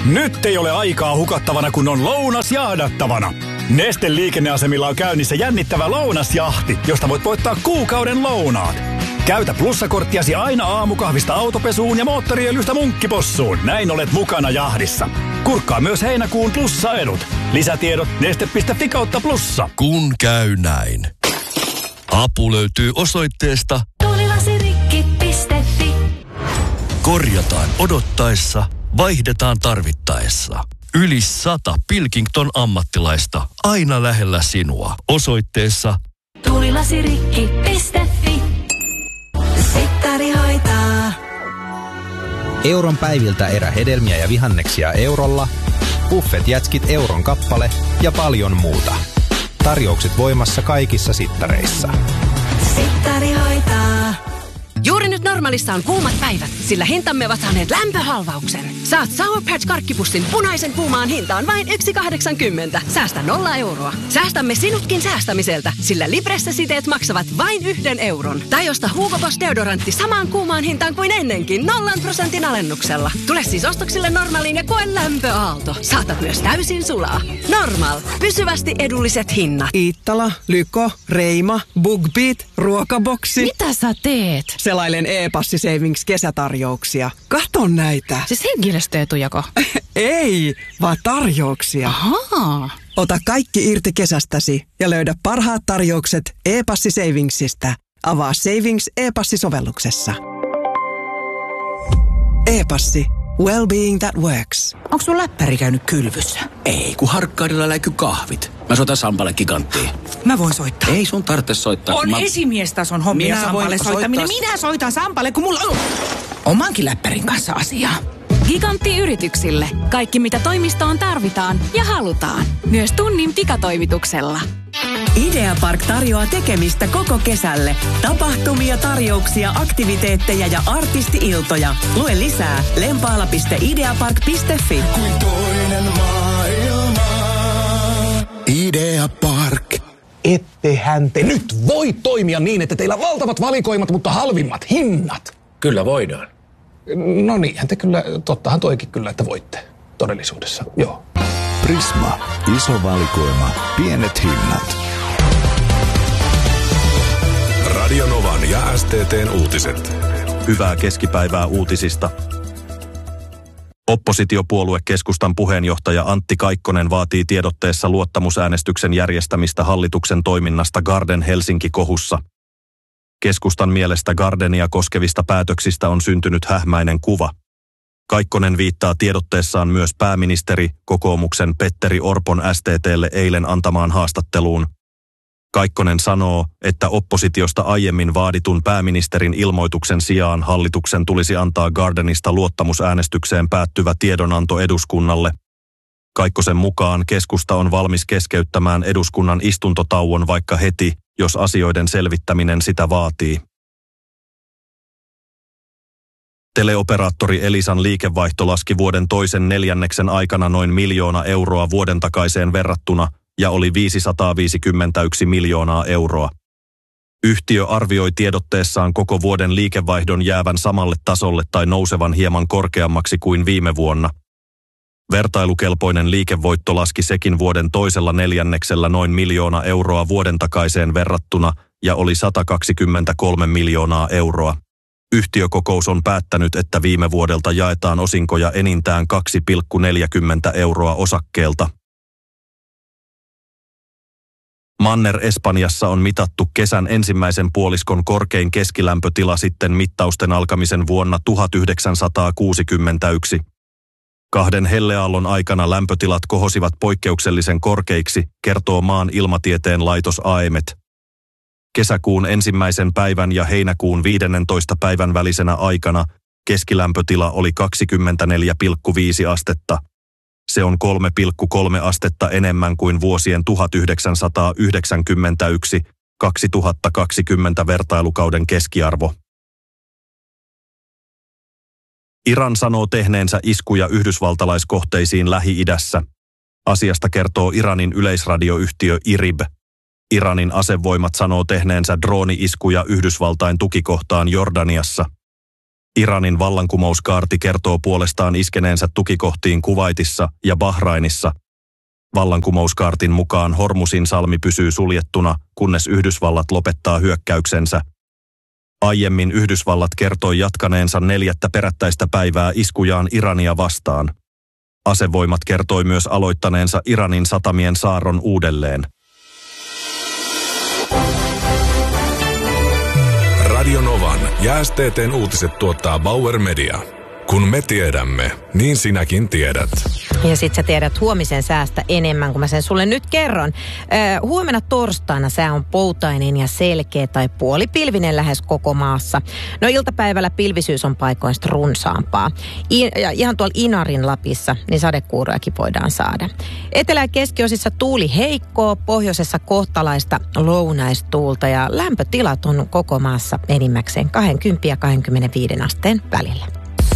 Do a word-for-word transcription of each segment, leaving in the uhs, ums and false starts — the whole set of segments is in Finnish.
Nyt ei ole aikaa hukattavana, kun on lounas jahdattavana. Neste liikenneasemilla on käynnissä jännittävä lounasjahti, josta voit voittaa kuukauden lounaat. Käytä plussakorttiasi aina aamukahvista autopesuun ja moottoriöljystä munkkipossuun. Näin olet mukana jahdissa. Kurkkaa myös heinäkuun plussaedut. Lisätiedot neste piste fi kautta plussa. Kun käy näin. Apu löytyy osoitteesta tuulilasirikki piste fi. Korjataan odottaessa, vaihdetaan tarvittaessa. Yli sata Pilkington ammattilaista aina lähellä sinua. Osoitteessa tuulilasirikki piste fi. Sittari hoitaa. Euron päiviltä erä hedelmiä ja vihanneksia eurolla, buffet-jätskit euron kappale ja paljon muuta. Tarjoukset voimassa kaikissa sittareissa. Sittari hoitaa. Juuri nyt Normaalissa on kuumat päivät, sillä hintamme ovat saaneet lämpöhalvauksen. Saat Sour Patch karkkipussin punaisen kuumaan hintaan vain yksi kahdeksankymmentä. Säästä nolla euroa. Säästämme sinutkin säästämiseltä, sillä Libressa-siteet maksavat vain yhden euron. Tai osta Hugo Boss deodorantti samaan kuumaan hintaan kuin ennenkin, nollan prosentin alennuksella. Tule siis ostoksille Normaaliin ja koe lämpöaalto. Saatat myös täysin sulaa. Normal. Pysyvästi edulliset hinnat. Iittala, Lyko, Reima, Bugbeat, Ruokaboksi. Mitä sä teet? Selailen e-passi savings kesätarjouksia. Katon näitä. Siis henkilöstöetujako? Ei, vaan tarjouksia. Ahaa. Ota kaikki irti kesästäsi ja löydä parhaat tarjoukset e-passi savingsista. Avaa Savings e-passi-sovelluksessa. E-passi. Wellbeing that works. Onko sun läppäri käynyt kylvyssä? Ei, kun Harkkaudella läiky kahvit. Mä soitan Sampalle Giganttiin. Mä voin soittaa. Ei sun tarvitse soittaa. On mä... esimiestason hommia Minä Sampalle soittaminen. soittaa... Minä soitan Sampalle, kun mulla on omankin läppärin kanssa asiaa. Gigantti yrityksille. Kaikki mitä toimistoon tarvitaan ja halutaan. Myös tunnin pikatoimituksella. Ideapark tarjoaa tekemistä koko kesälle. Tapahtumia, tarjouksia, aktiviteetteja ja artisti-iltoja. Lue lisää lempaala piste ideapark piste fi. Kuin toinen maailma. Ideapark. Ettehän te nyt voi toimia niin, että teillä on valtavat valikoimat, mutta halvimmat hinnat. Kyllä voidaan. No niinhän te kyllä, tottahan toikin kyllä, että voitte todellisuudessa, joo. Prisma, iso valikoima, pienet hinnat. Radio Novan ja S T T:n uutiset. Hyvää keskipäivää uutisista. Oppositiopuolue Keskustan puheenjohtaja Antti Kaikkonen vaatii tiedotteessa luottamusäänestyksen järjestämistä hallituksen toiminnasta Garden Helsinki-kohussa. Keskustan mielestä Gardenia koskevista päätöksistä on syntynyt hähmäinen kuva. Kaikkonen viittaa tiedotteessaan myös pääministeri, kokoomuksen Petteri Orpon S T T:lle eilen antamaan haastatteluun. Kaikkonen sanoo, että oppositiosta aiemmin vaaditun pääministerin ilmoituksen sijaan hallituksen tulisi antaa Gardenista luottamusäänestykseen päättyvä tiedonanto eduskunnalle. Kaikkosen mukaan keskusta on valmis keskeyttämään eduskunnan istuntotauon vaikka heti, jos asioiden selvittäminen sitä vaatii. Teleoperaattori Elisan liikevaihto laski vuoden toisen neljänneksen aikana noin miljoona euroa vuoden takaiseen verrattuna ja oli viisisataaviisikymmentäyksi miljoonaa euroa. Yhtiö arvioi tiedotteessaan koko vuoden liikevaihdon jäävän samalle tasolle tai nousevan hieman korkeammaksi kuin viime vuonna. Vertailukelpoinen liikevoitto laski sekin vuoden toisella neljänneksellä noin miljoona euroa vuoden takaiseen verrattuna ja oli sata kaksikymmentäkolme miljoonaa euroa. Yhtiökokous on päättänyt, että viime vuodelta jaetaan osinkoja enintään kaksi pilkku neljäkymmentä euroa osakkeelta. Manner-Espanjassa on mitattu kesän ensimmäisen puoliskon korkein keskilämpötila sitten mittausten alkamisen vuonna tuhatyhdeksänsataakuusikymmentäyksi. Kahden helleaallon aikana lämpötilat kohosivat poikkeuksellisen korkeiksi, kertoo maan ilmatieteen laitos A E M E T. Kesäkuun ensimmäisen päivän ja heinäkuun viidennentoista päivän välisenä aikana keskilämpötila oli kaksikymmentäneljä pilkku viisi astetta. Se on kolme pilkku kolme astetta enemmän kuin vuosien tuhatyhdeksänsataayhdeksänkymmentäyksi kaksituhattakaksikymmentä vertailukauden keskiarvo. Iran sanoo tehneensä iskuja yhdysvaltalaiskohteisiin Lähi-idässä. Asiasta kertoo Iranin yleisradioyhtiö I R I B. Iranin asevoimat sanoo tehneensä drooni-iskuja Yhdysvaltain tukikohtaan Jordaniassa. Iranin vallankumouskaarti kertoo puolestaan iskeneensä tukikohtiin Kuwaitissa ja Bahrainissa. Vallankumouskaartin mukaan Hormusin salmi pysyy suljettuna, kunnes Yhdysvallat lopettaa hyökkäyksensä. Aiemmin Yhdysvallat kertoi jatkaneensa neljättä perättäistä päivää iskujaan Irania vastaan. Asevoimat kertoi myös aloittaneensa Iranin satamien saarron uudelleen. Radio Novan ja S T T:n uutiset tuottaa Bauer Media. Kun me tiedämme, niin sinäkin tiedät. Ja sit sä tiedät huomisen säästä enemmän, kuin mä sen sulle nyt kerron. Öö, huomenna torstaina sää on poutainen ja selkeä tai puolipilvinen lähes koko maassa. No iltapäivällä pilvisyys on paikoin runsaampaa. I- ja ihan tuolla Inarin Lapissa, niin sadekuurojakin voidaan saada. Etelä- ja keskiosissa tuuli heikkoo, pohjoisessa kohtalaista lounaistuulta ja lämpötilat on koko maassa enimmäkseen kaksikymmentä ja kaksikymmentäviisi asteen välillä.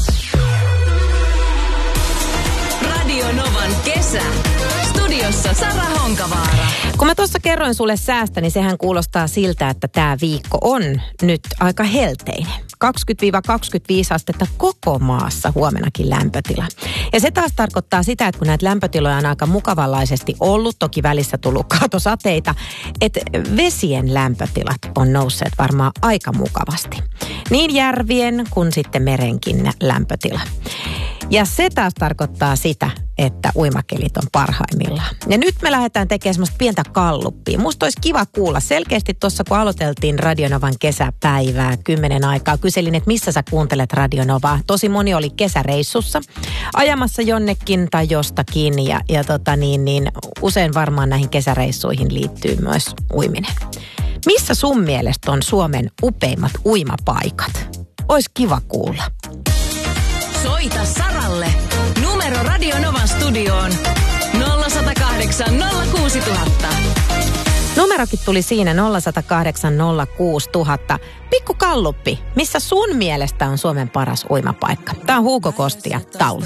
Radio Novan kesä. Studiossa Sara Honkavaara. Kun mä tuossa kerroin sulle säästä, niin sehän kuulostaa siltä, että tämä viikko on nyt aika helteinen. kaksikymmentä kaksikymmentäviisi astetta koko maassa huomenakin lämpötila. Ja se taas tarkoittaa sitä, että kun näitä lämpötiloja on aika mukavanlaisesti ollut, toki välissä tullut kaatosateita, että vesien lämpötilat on nousseet varmaan aika mukavasti. Niin järvien kuin sitten merenkin lämpötila. Ja se taas tarkoittaa sitä, että uimakelit on parhaimmillaan. Ja nyt me lähdetään tekemään semmoista pientä kalluppia. Musta olisi kiva kuulla. Selkeästi tuossa, kun aloiteltiin Radio Novan kesäpäivää kymmenen aikaa, kyselin, että missä sä kuuntelet Radio Novaa. Tosi moni oli kesäreissussa, ajamassa jonnekin tai jostakin. Ja, ja tota niin, niin usein varmaan näihin kesäreissuihin liittyy myös uiminen. Missä sun mielestä on Suomen upeimmat uimapaikat? Ois kiva kuulla. Soita Saralle. Numero Radio Novan studioon nolla yksi nolla kahdeksan nolla kuusi nolla nolla nolla. Numerokin tuli siinä nolla yksi nolla kahdeksan nolla kuusi nolla nolla nolla. Pikku kalluppi, missä sun mielestä on Suomen paras uimapaikka? Tää on Hugo Kostia, Taulu.